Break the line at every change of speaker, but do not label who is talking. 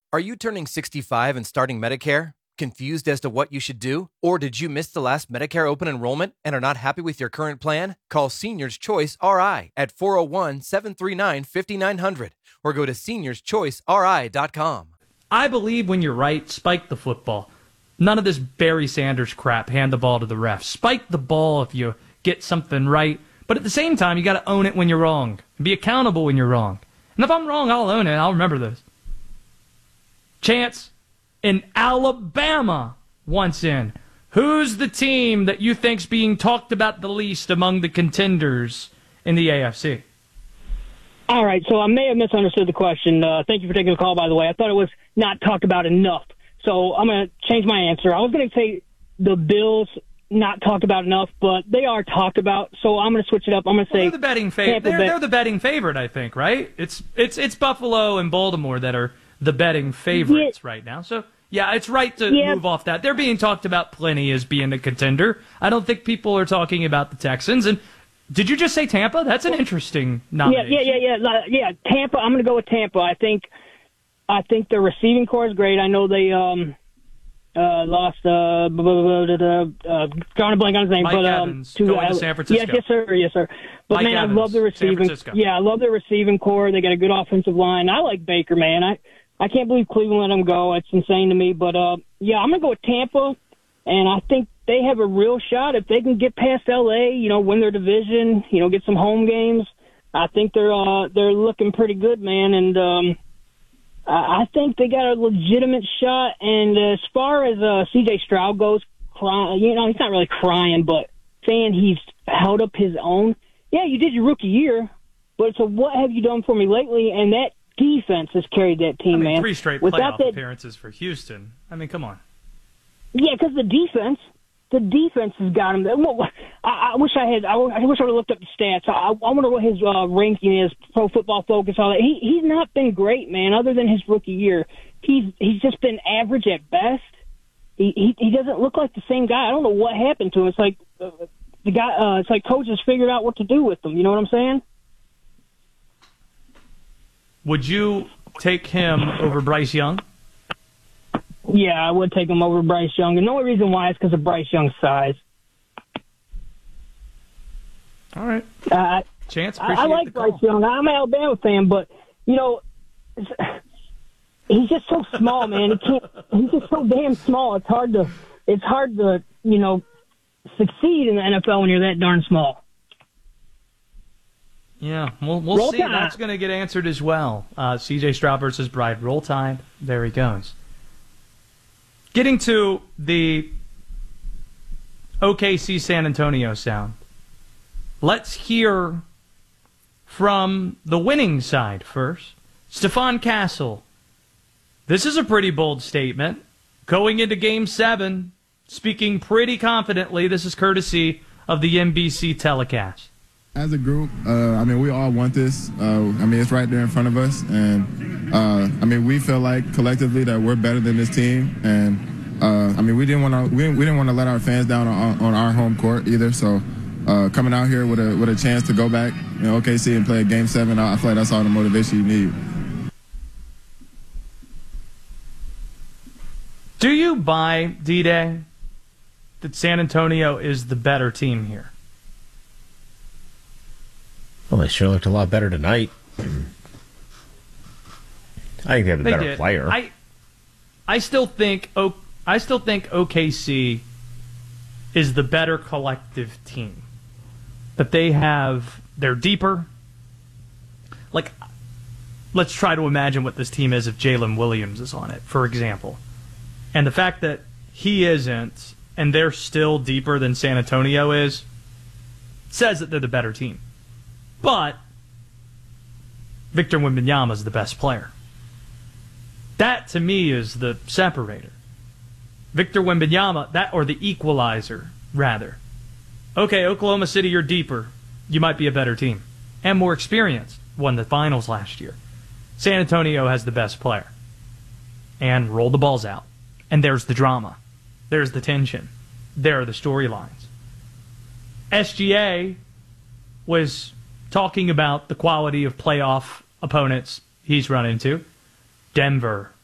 Are you turning 65 and starting Medicare? Confused as to what you should do? Or did you miss the last Medicare open enrollment and are not happy with your current plan? Call Seniors Choice RI at 401-739-5900 or go to seniorschoiceri.com.
I believe when you're right, spike the football. None of this Barry Sanders crap, hand the ball to the ref. Spike the ball if you get something right. But at the same time, you got to own it when you're wrong. Be accountable when you're wrong. And if I'm wrong, I'll own it. I'll remember this. Chance in Alabama wants in. Who's the team that you think's being talked about the least among the contenders in the AFC?
All right, so I may have misunderstood the question. Thank you for taking the call, by the way. I thought it was not talked about enough. So I'm going to change my answer. I was going to say the Bills not talked about enough, but they are talked about. So I'm going to switch it up. I'm going to say
they're the betting favorite. They're the betting favorite, I think, right? It's Buffalo and Baltimore that are the betting favorites right now. So yeah, it's right to move off that. They're being talked about plenty as being a contender. I don't think people are talking about the Texans. And did you just say Tampa? That's an interesting nomination.
Yeah. Tampa. I'm going to go with Tampa. I think their receiving core is great. I know they lost drawing a blank on his name,
Mike Evans going to San Francisco.
Yes, sir. But
Mike
man,
Evans,
I love the receiving. Yeah, I love their receiving core. They got a good offensive line. I like Baker, man. I can't believe Cleveland let him go. It's insane to me. But I'm gonna go with Tampa, and I think they have a real shot if they can get past LA. Win their division. Get some home games. I think they're looking pretty good, man. And I think they got a legitimate shot. And as far as C.J. Stroud goes, crying, he's not really crying, but saying he's held up his own. Yeah, you did your rookie year, but so what have you done for me lately? And that defense has carried that team, man.
3 straight playoff appearances for Houston. I mean, come on.
Yeah, because the defense has got him. I wish I would have looked up the stats. I wonder what his ranking is, Pro Football Focus, all that. He's not been great, man, other than his rookie year. He's just been average at best. He doesn't look like the same guy. I don't know what happened to him. It's like the guy. It's like coaches figured out what to do with him. You know what I'm saying?
Would you take him over Bryce Young?
Yeah, I would take him over Bryce Young. And the only reason why is because of Bryce Young's size.
All right. Chance,
I like Bryce Young. I'm an Alabama fan, but, he's just so small, man. He's just so damn small. It's hard to succeed in the NFL when you're that darn small.
Yeah, we'll see. That's going to get answered as well. C.J. Stroud versus Bryde. Roll Tide. There he goes. Getting to the OKC San Antonio sound, let's hear from the winning side first. Stephon Castle. This is a pretty bold statement. Going into Game 7, speaking pretty confidently. This is courtesy of the NBC telecast.
As a group, we all want this. It's right there in front of us. And, we feel like collectively that we're better than this team. And, we didn't want to let our fans down on our home court either. So coming out here with a chance to go back, OKC and play a Game 7, I feel like that's all the motivation you need.
Do you buy, D-Day, that San Antonio is the better team here?
Well, they sure looked a lot better tonight. I think they have the better player.
I still think OKC is the better collective team. That they're deeper. Like, let's try to imagine what this team is if Jalen Williams is on it, for example. And the fact that he isn't, and they're still deeper than San Antonio is, says that they're the better team. But Victor Wembanyama is the best player. That, to me, is the separator. Victor Wembanyama, or the equalizer, rather. Okay, Oklahoma City, you're deeper. You might be a better team. And more experienced. Won the finals last year. San Antonio has the best player. And roll the balls out. And there's the drama. There's the tension. There are the storylines. SGA was talking about the quality of playoff opponents he's run into. Denver,